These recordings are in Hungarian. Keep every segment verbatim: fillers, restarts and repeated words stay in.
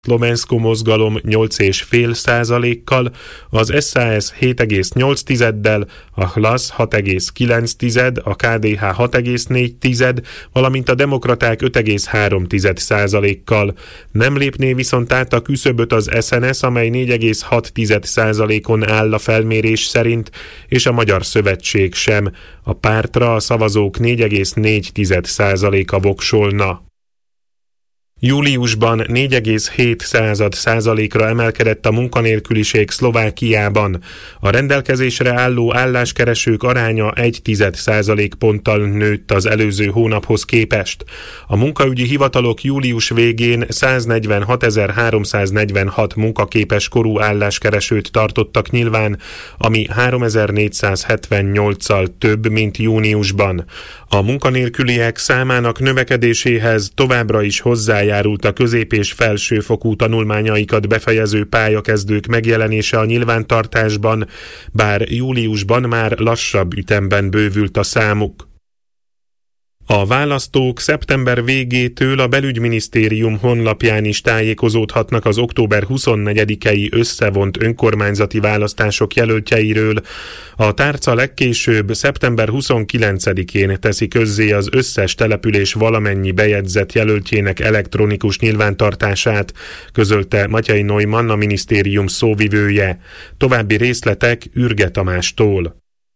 Szlovenszko mozgalom nyolc egész öt százalékkal, az es zá es hét egész nyolc tizeddel, a hlas hat egész kilenc tized, a ká dé há hat egész négy tized, valamint a demokraták öt egész három százalékkal. Nem lépné viszont át a küszöböt az es en es, amely négy egész hat százalékon áll a felmérés szerint, és a Magyar Szövetség sem. A pártra a szavazók négy egész négy százaléka voksolna. Júliusban négy egész hét százalékra emelkedett a munkanélküliség Szlovákiában. A rendelkezésre álló álláskeresők aránya egy százalékponttal nőtt az előző hónaphoz képest. A munkaügyi hivatalok július végén száznegyvenhatezer-háromszáznegyvenhat munkaképes korú álláskeresőt tartottak nyilván, ami háromezer-négyszázhetvennyolccal több, mint júniusban. A munkanélküliek számának növekedéséhez továbbra is hozzájárult a közép- és felsőfokú tanulmányaikat befejező pályakezdők megjelenése a nyilvántartásban, bár júliusban már lassabb ütemben bővült a számuk. A választók szeptember végétől a belügyminisztérium honlapján is tájékozódhatnak az október huszonnegyedikei összevont önkormányzati választások jelöltjeiről. A tárca legkésőbb szeptember huszonkilencedikén teszi közzé az összes település valamennyi bejegyzett jelöltjének elektronikus nyilvántartását, közölte Matyai Neumann, a minisztérium szóvivője. További részletek Ürge Tamástól.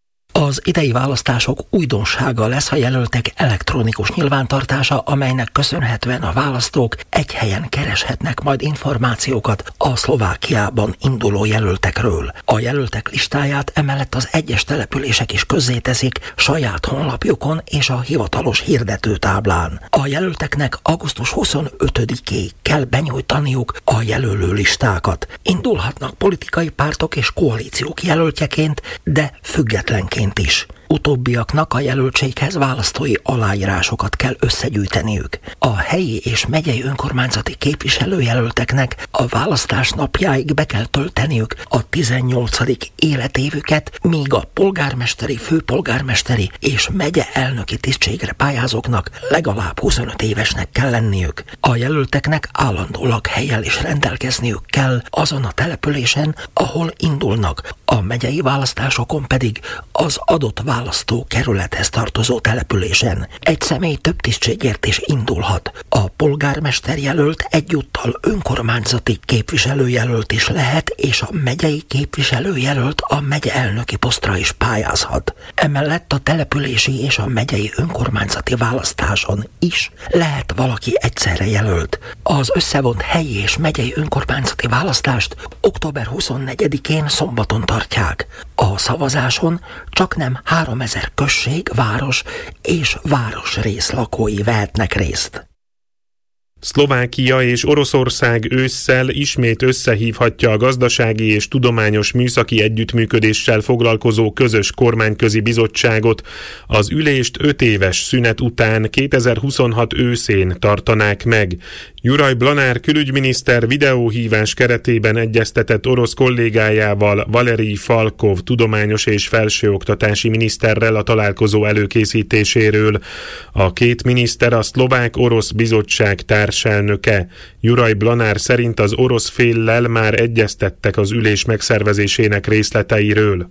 Az idei választások újdonsága lesz a jelöltek elektronikus nyilvántartása, amelynek köszönhetően a választók egy helyen kereshetnek majd információkat a Szlovákiában induló jelöltekről. A jelöltek listáját emellett az egyes települések is közzéteszik saját honlapjukon és a hivatalos hirdetőtáblán. A jelölteknek augusztus huszonötödikéig kell benyújtaniuk a jelölő listákat. Indulhatnak politikai pártok és koalíciók jelöltjeként, de függetlenként is. Utóbbiaknak a jelöltséghez választói aláírásokat kell összegyűjteniük. A helyi és megyei önkormányzati képviselőjelölteknek a választás napjáig be kell tölteniük a tizennyolcadik életévüket, míg a polgármesteri, főpolgármesteri és megye elnöki tisztségre pályázóknak legalább huszonöt évesnek kell lenniük. A jelölteknek állandó lakhellyel is rendelkezniük kell azon a településen, ahol indulnak, a megyei választásokon pedig az adott választókerülethez tartozó településen. Egy személy több tisztségért is indulhat. A polgármester jelölt egyúttal önkormányzati képviselőjelölt is lehet, és a megyei képviselőjelölt a megye elnöki posztra is pályázhat. Emellett a települési és a megyei önkormányzati választáson is lehet valaki egyszerre jelölt. Az összevont helyi és megyei önkormányzati választást október huszonnegyedikén szombaton tartják. A szavazáson csak nem háromezer község, város és városrész lakói vehetnek részt. Szlovákia és Oroszország ősszel ismét összehívhatja a gazdasági és tudományos műszaki együttműködéssel foglalkozó közös kormányközi bizottságot. Az ülést öt éves szünet után kétezer-huszonhat őszén tartanák meg. Juraj Blanár külügyminiszter videóhívás keretében egyeztetett orosz kollégájával, Valerij Falkov tudományos és felsőoktatási miniszterrel a találkozó előkészítéséről. A két miniszter a szlovák-orosz bizottság társelnöke. Juraj Blanár szerint az orosz féllel már egyeztettek az ülés megszervezésének részleteiről.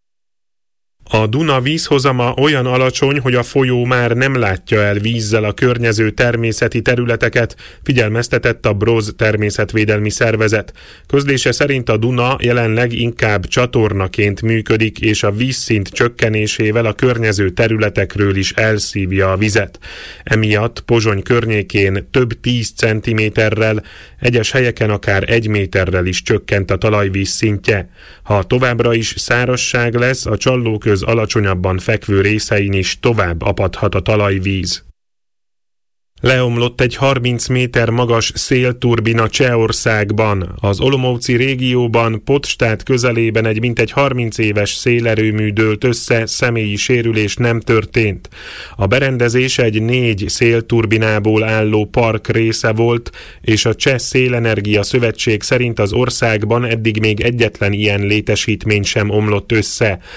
A Duna vízhozama olyan alacsony, hogy a folyó már nem látja el vízzel a környező természeti területeket, figyelmeztetett a Broz természetvédelmi szervezet. Közlése szerint a Duna jelenleg inkább csatornaként működik, és a vízszint csökkenésével a környező területekről is elszívja a vizet. Emiatt Pozsony környékén több tíz centiméterrel, egyes helyeken akár egy méterrel is csökkent a talajvíz szintje. Ha továbbra is szárazság lesz, a Csallóköz alacsonyabban fekvő részein is tovább apadhat a talajvíz. Leomlott egy harminc méter magas szélturbina Csehországban. Az Olomouci régióban, Podstát közelében egy mintegy harminc éves szélerőmű dőlt össze, személyi sérülés nem történt. A berendezés egy négy szélturbinából álló park része volt, és a Cseh Szélenergia Szövetség szerint az országban eddig még egyetlen ilyen létesítmény sem omlott össze.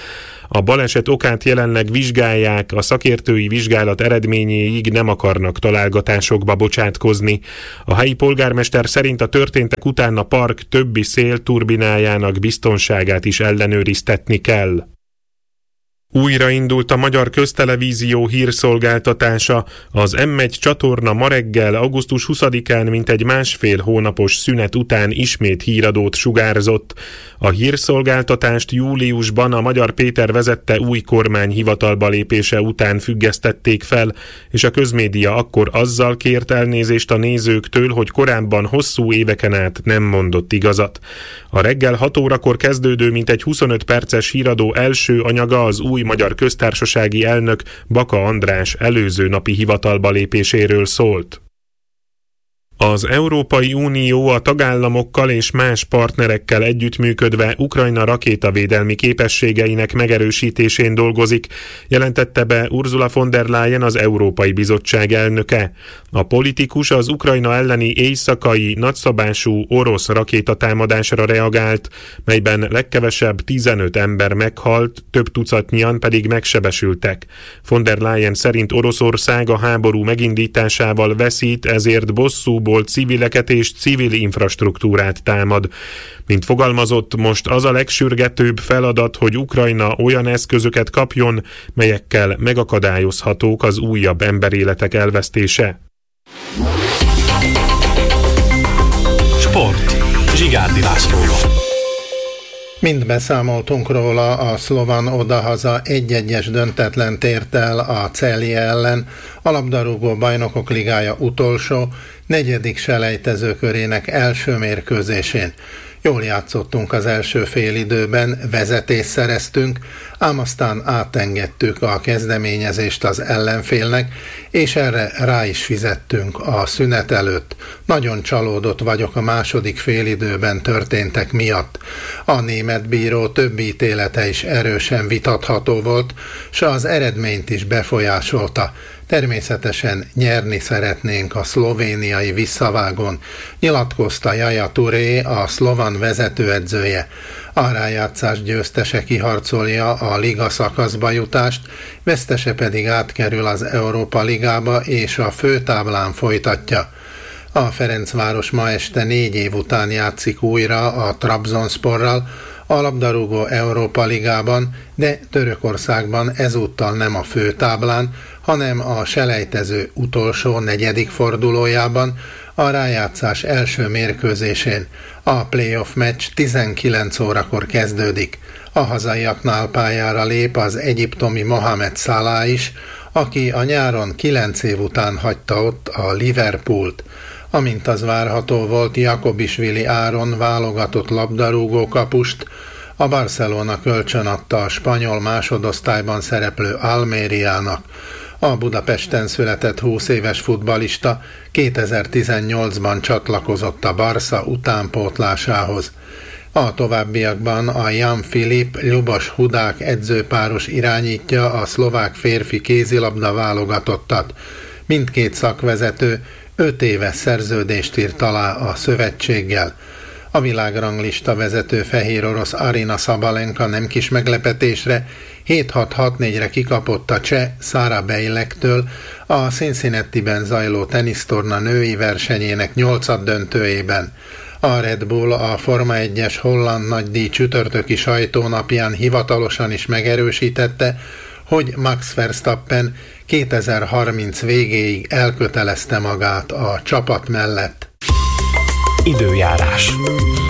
A baleset okát jelenleg vizsgálják, a szakértői vizsgálat eredményéig nem akarnak találgatásokba bocsátkozni. A helyi polgármester szerint a történtek után a park többi szélturbinájának biztonságát is ellenőriztetni kell. Újraindult a Magyar Köztelevízió hírszolgáltatása. Az em egy csatorna ma reggel, augusztus huszadikán mintegy másfél hónapos szünet után ismét híradót sugárzott. A hírszolgáltatást júliusban a Magyar Péter vezette új kormány hivatalba lépése után függesztették fel, és a közmédia akkor azzal kért elnézést a nézőktől, hogy korábban hosszú éveken át nem mondott igazat. A reggel hat órakor kezdődő mintegy huszonöt perces híradó első anyaga az új magyar köztársasági elnök Baka András előző napi hivatalba lépéséről szólt. Az Európai Unió a tagállamokkal és más partnerekkel együttműködve Ukrajna rakétavédelmi képességeinek megerősítésén dolgozik, jelentette be Ursula von der Leyen, az Európai Bizottság elnöke. A politikus az Ukrajna elleni éjszakai nagyszabású orosz rakétatámadásra reagált, melyben legkevesebb tizenöt ember meghalt, több tucatnyian pedig megsebesültek. Von der Leyen szerint Oroszország a háború megindításával veszít, ezért bosszú civileket és civil infrastruktúrát támad. Mint fogalmazott, most az a legsürgetőbb feladat, hogy Ukrajna olyan eszközöket kapjon, melyekkel megakadályozhatók az újabb emberéletek elvesztése. Sport. Zsigárdi Lászlóval. Mind beszámoltunk róla, a szlovan odahaza egy-egyes döntetlen tért el a Celje ellen, a labdarúgó bajnokok ligája utolsó, negyedik selejtezőkörének első mérkőzésén. Jól játszottunk az első félidőben, vezetést szereztünk, ám aztán átengedtük a kezdeményezést az ellenfélnek, és erre rá is fizettünk a szünet előtt. Nagyon csalódott vagyok a második félidőben történtek miatt. A német bíró többi ítélete is erősen vitatható volt, s az eredményt is befolyásolta. Természetesen nyerni szeretnénk a szlovéniai visszavágón, nyilatkozta Yaya Touré, a szlovan vezetőedzője. A rájátszás győztese kiharcolja a liga szakaszba jutást, vesztese pedig átkerül az Európa Ligába és a főtáblán folytatja. A Ferencváros ma este négy év után játszik újra a Trabzonsporral, a labdarúgó Európa Ligában, de Törökországban ezúttal nem a főtáblán, hanem a selejtező utolsó negyedik fordulójában, a rájátszás első mérkőzésén. A playoff meccs tizenkilenc órakor kezdődik. A hazaiaknál pályára lép az egyiptomi Mohamed Salah is, aki a nyáron kilenc év után hagyta ott a Liverpoolt. Amint az várható volt, Jakobisvili Áron válogatott labdarúgó kapust, a Barcelona kölcsönadta a spanyol másodosztályban szereplő Almeriának. A Budapesten született húsz éves futballista kétezer-tizennyolcban csatlakozott a Barca utánpótlásához. A továbbiakban a Jan Filip Ljubos Hudák edzőpáros irányítja a szlovák férfi kézilabda válogatottat. Mindkét szakvezető öt éves szerződést írt alá a szövetséggel. A világranglista vezető fehér orosz Arina Sabalenka nem kis meglepetésre hét hat hat négyre kikapott a cseh Sara Bejlektől a Cincinnati-ben zajló tenisztorna női versenyének nyolcaddöntőjében. A Red Bull a Forma egyes holland nagydíj csütörtöki sajtónapján hivatalosan is megerősítette, hogy Max Verstappen kétezer-harminc végéig elkötelezte magát a csapat mellett. Időjárás.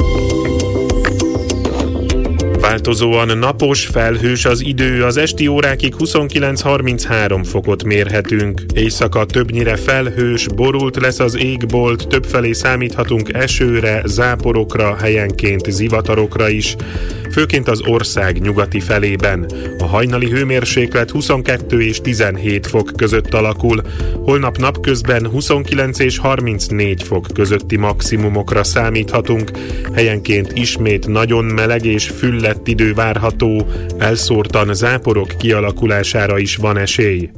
Változóan napos, felhős az idő, az esti órákig huszonkilenc-harminchárom fokot mérhetünk. Éjszaka többnyire felhős, borult lesz az égbolt, többfelé számíthatunk esőre, záporokra, helyenként zivatarokra is, főként az ország nyugati felében. A hajnali hőmérséklet huszonkettő és tizenhét fok között alakul, holnap napközben huszonkilenc és harmincnégy fok közötti maximumokra számíthatunk, helyenként ismét nagyon meleg és füllett idő várható, elszórtan záporok kialakulására is van esély.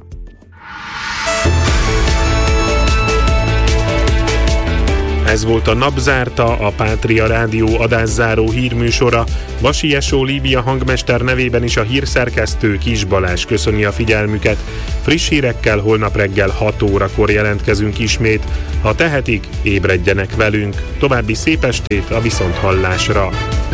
Ez volt a Napzárta, a Pátria Rádió adászáró hírműsora. Vasi Esó Lívia hangmester nevében is a hírszerkesztő Kis Balázs köszöni a figyelmüket. Friss hírekkel holnap reggel hat órakor jelentkezünk ismét. Ha tehetik, ébredjenek velünk. További szép estét a viszonthallásra!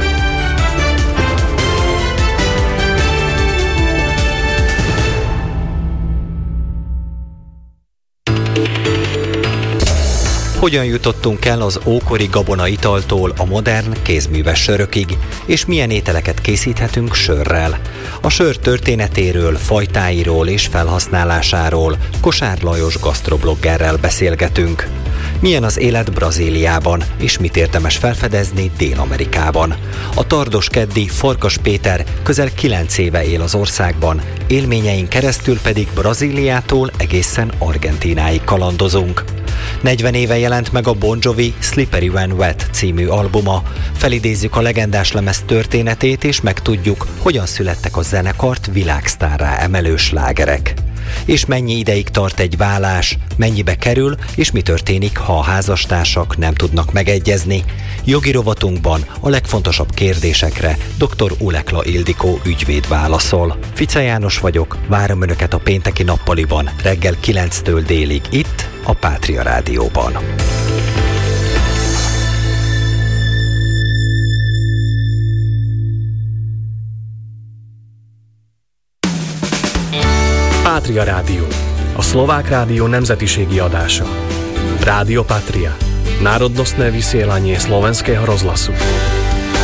Hogyan jutottunk el az ókori gabonaitaltól a modern kézműves sörökig, és milyen ételeket készíthetünk sörrel? A sör történetéről, fajtáiról és felhasználásáról Kosár Lajos gasztrobloggerrel beszélgetünk. Milyen az élet Brazíliában, és mit érdemes felfedezni Dél-Amerikában? A tardos keddi Farkas Péter közel kilenc éve él az országban, élményeink keresztül pedig Brazíliától egészen Argentínáig kalandozunk. negyven éve jelent meg a Bon Jovi Slippery When Wet című albuma. Felidézzük a legendás lemez történetét, és megtudjuk, hogyan születtek a zenekart világsztárrá emelő slágerek. És mennyi ideig tart egy válás, mennyibe kerül, és mi történik, ha a házastársak nem tudnak megegyezni. Jogi rovatunkban a legfontosabb kérdésekre dr. Ulekla Ildikó ügyvéd válaszol. Fice János vagyok, várom Önöket a pénteki nappaliban reggel kilenctől délig itt, a Pátria Rádióban. Pátria Rádió, a szlovák rádió nemzetiségi adása. Rádio Patria, národnostné vysielanie slovenského rozhlasu.